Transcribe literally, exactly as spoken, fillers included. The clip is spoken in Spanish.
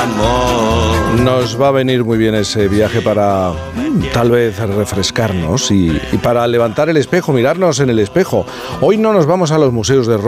amor. Nos va a venir muy bien ese viaje para mm, tal vez refrescarnos y, y para levantar el espejo, mirarnos en el espejo. Hoy no nos vamos a los museos de Roma.